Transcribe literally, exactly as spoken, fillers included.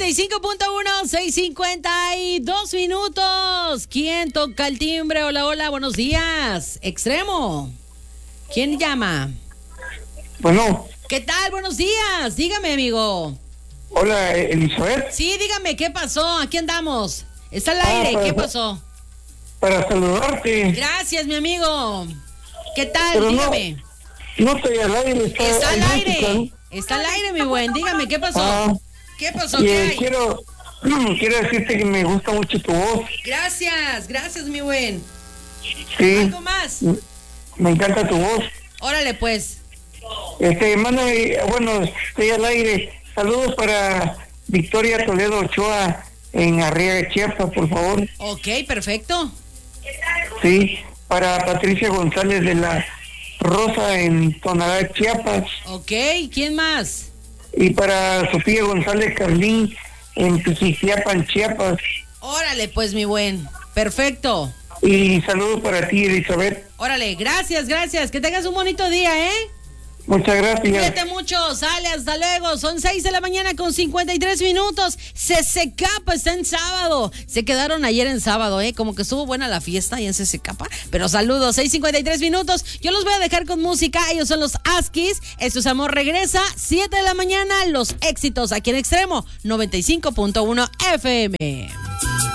y cinco punto uno, seis cincuenta y dos minutos. ¿Quién toca el timbre? Hola, hola, buenos días. Extremo. ¿Quién llama? Bueno. ¿Qué tal? Buenos días. Dígame, amigo. Hola, Elizabeth. Sí, dígame, ¿qué pasó? Aquí andamos. Está al aire, ah, para, ¿qué pasó? Para saludarte. Gracias, mi amigo. ¿Qué tal? Pero dígame. No, no estoy al aire. Está, Está al aire. música. Está al aire, mi buen. Dígame, ¿qué pasó? Ah, ¿Qué pasó? y, ¿Qué eh, hay? Quiero, quiero decirte que me gusta mucho tu voz. Gracias, gracias, mi buen. Sí. ¿Algo más? Me encanta tu voz. Órale, pues. Este, mándame, bueno, estoy al aire. Saludos para Victoria Toledo Ochoa en Arriaga, Chiapas, por favor. Ok, perfecto. Sí, para Patricia González de la Rosa en Tonalá, Chiapas. Ok, ¿quién más? Y para Sofía González Carlín en Pijijiapan, Chiapas. Órale, pues, mi buen. Perfecto. Y saludos para ti, Elizabeth. Órale, gracias, gracias. Que tengas un bonito día, ¿eh? Muchas gracias. Cuídate mucho, sale, hasta luego. Son seis de la mañana con cincuenta y tres minutos. C C K P está en sábado. Se quedaron ayer en sábado, ¿eh? Como que estuvo buena la fiesta ahí en C C K P. Pero saludos, seis cincuenta y tres minutos. Yo los voy a dejar con música. Ellos son los Askis. Esto es Amor Regresa. siete de la mañana, los éxitos aquí en Extremo noventa y cinco punto uno F M.